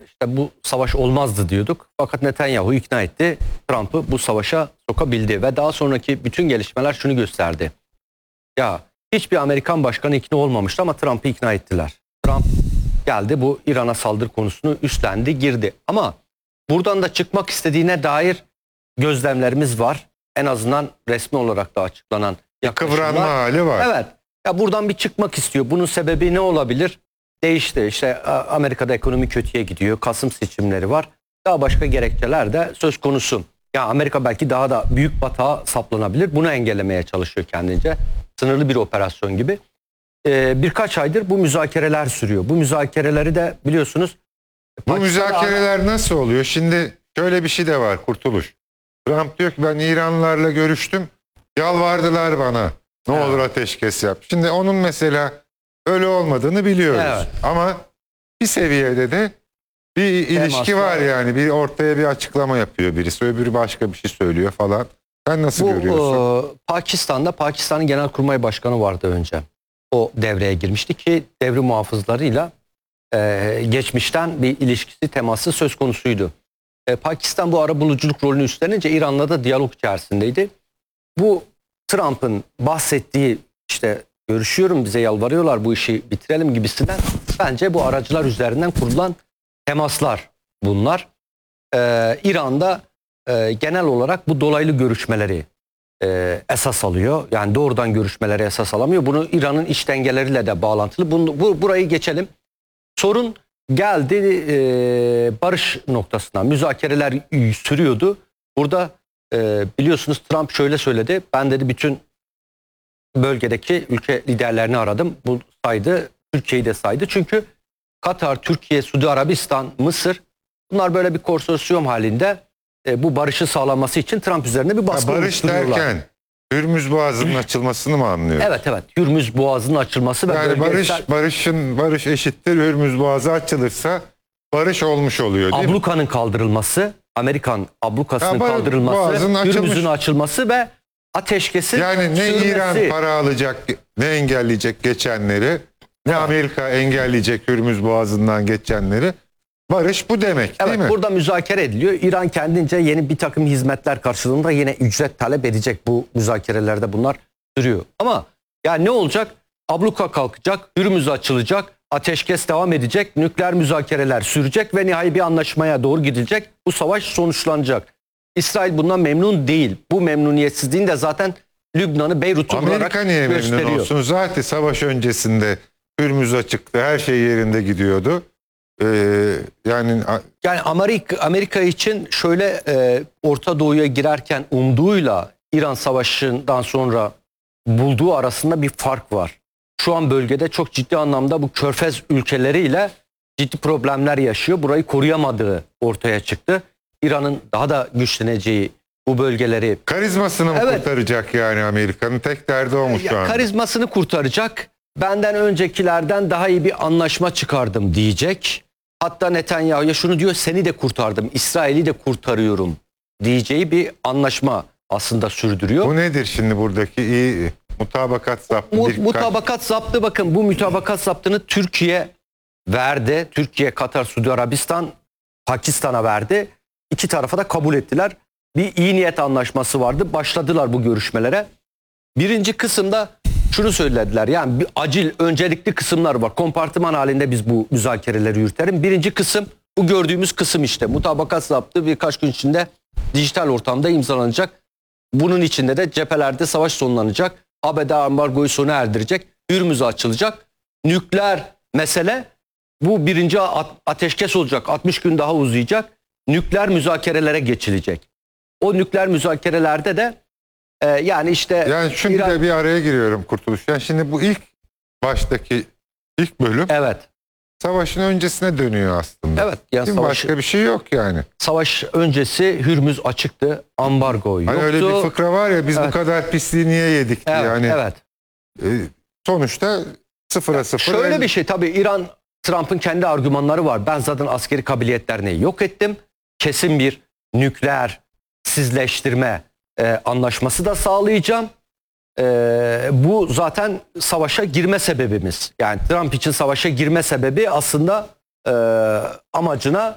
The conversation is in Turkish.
işte bu savaş olmazdı diyorduk. Fakat Netanyahu ikna etti. Trump'ı bu savaşa sokabildi ve daha sonraki bütün gelişmeler şunu gösterdi. Ya hiçbir Amerikan başkanı ikna olmamıştı ama Trump'ı ikna ettiler. Trump geldi, bu İran'a saldırı konusunu üstlendi, girdi. Ama buradan da çıkmak istediğine dair gözlemlerimiz var. En azından resmi olarak da açıklanan kıvranma hali var. Evet. Ya buradan bir çıkmak istiyor. Bunun sebebi ne olabilir? Değişti. İşte Amerika'da ekonomi kötüye gidiyor. Kasım seçimleri var. Daha başka gerekçeler de söz konusu. Ya Amerika belki daha da büyük batağa saplanabilir. Bunu engellemeye çalışıyor kendince. Sınırlı bir operasyon gibi. Birkaç aydır bu müzakereler sürüyor. Bu müzakereleri de biliyorsunuz. Bu müzakereler nasıl oluyor? Şimdi şöyle bir şey de var Kurtuluş. Trump diyor ki ben İranlılarla görüştüm. Yalvardılar bana. Ne olur ateşkes yap. Şimdi onun mesela öyle olmadığını biliyoruz. Evet. Ama bir seviyede de bir ilişki var yani. Bir ortaya bir açıklama yapıyor birisi. Öbürü başka bir şey söylüyor falan. Sen nasıl görüyorsun? Pakistan'ın Genelkurmay Başkanı vardı önce. O devreye girmişti ki devrim muhafızlarıyla geçmişten bir ilişkisi, teması söz konusuydu. Pakistan bu arabuluculuk rolünü üstlenince İran'la da diyalog içerisindeydi. Bu Trump'ın bahsettiği işte görüşüyorum, bize yalvarıyorlar, bu işi bitirelim gibisinden, bence bu aracılar üzerinden kurulan temaslar bunlar. İran'da genel olarak bu dolaylı görüşmeleri esas alıyor. Yani doğrudan görüşmeleri esas alamıyor. Bunu İran'ın iç dengeleriyle de bağlantılı. Burayı geçelim. Sorun geldi barış noktasına. Müzakereler sürüyordu. Burada biliyorsunuz Trump şöyle söyledi. Ben dedi bütün bölgedeki ülke liderlerini aradım. Bu saydı. Türkiye'yi de saydı. Çünkü Katar, Türkiye, Suudi Arabistan, Mısır, bunlar böyle bir konsorsiyum halinde bu barışı sağlanması için Trump üzerine bir baskı oluşturuyorlar. Barış derken Hürmüz Boğazı'nın açılmasını mı anlıyoruz? Evet. Hürmüz Boğazı'nın açılması ve yani barış eşittir Hürmüz Boğazı açılırsa barış olmuş oluyor değil mi? Ablukanın kaldırılması, Amerikan ablukasının kaldırılması, Hürmüz'ün açılması ve ateşkesin yani ne sürmesi. İran para alacak, ne engelleyecek geçenleri, ne Amerika engelleyecek Hürmüz Boğazı'ndan geçenleri. Barış bu demek değil mi? Evet, burada müzakere ediliyor. İran kendince yeni bir takım hizmetler karşılığında yine ücret talep edecek. Bu müzakerelerde bunlar sürüyor. Ama ya ne olacak? Abluka kalkacak, Hürmüz açılacak, ateşkes devam edecek, nükleer müzakereler sürecek ve nihai bir anlaşmaya doğru gidilecek. Bu savaş sonuçlanacak. İsrail bundan memnun değil. Bu memnuniyetsizliğin de zaten Lübnan'ı, Beyrut'u Amerika niye memnun olsun? Zaten savaş öncesinde Hürmüz açıktı, her şey yerinde gidiyordu. Yani Amerika için şöyle Orta Doğu'ya girerken umduğuyla İran Savaşı'ndan sonra bulduğu arasında bir fark var. Şu an bölgede çok ciddi anlamda bu Körfez ülkeleriyle ciddi problemler yaşıyor. Burayı koruyamadığı ortaya çıktı. İran'ın daha da güçleneceği bu bölgeleri... Karizmasını mı kurtaracak yani Amerika'nın? Tek derdi olmuş şu an. Karizmasını kurtaracak. Benden öncekilerden daha iyi bir anlaşma çıkardım diyecek. Hatta Netanyahu'ya şunu diyor, seni de kurtardım, İsrail'i de kurtarıyorum diyeceği bir anlaşma aslında sürdürüyor. Bu nedir şimdi buradaki iyi mutabakat zaptı? Mutabakat zaptı, bakın bu mutabakat zaptını Türkiye verdi. Türkiye, Katar, Suudi Arabistan, Pakistan'a verdi. İki tarafa da kabul ettiler. Bir iyi niyet anlaşması vardı. Başladılar bu görüşmelere. Birinci kısımda şunu söylediler, yani bir acil öncelikli kısımlar var. Kompartıman halinde biz bu müzakereleri yürütelim. Birinci kısım bu gördüğümüz kısım işte. Mutabakat zaptı birkaç gün içinde dijital ortamda imzalanacak. Bunun içinde de cephelerde savaş sonlanacak. ABD ambargoyu sona erdirecek. Hürmüz açılacak. Nükleer mesele, bu birinci ateşkes olacak. 60 gün daha uzayacak. Nükleer müzakerelere geçilecek. O nükleer müzakerelerde de yani şimdi İran... de bir araya giriyorum Kurtuluş. Yani şimdi bu baştaki ilk bölüm savaşın öncesine dönüyor aslında. Evet. Yani başka bir şey yok yani. Savaş öncesi Hürmüz açıktı. Ambargo yoktu. Öyle bir fıkra var ya, biz bu kadar pisliği niye yedik diye. Yani sonuçta 0-0. Şöyle bir şey, tabii İran, Trump'ın kendi argümanları var. Ben zaten askeri kabiliyetlerini yok ettim. Kesin bir nükleer sizleştirme anlaşması da sağlayacağım. Bu zaten savaşa girme sebebimiz. Yani Trump için savaşa girme sebebi aslında amacına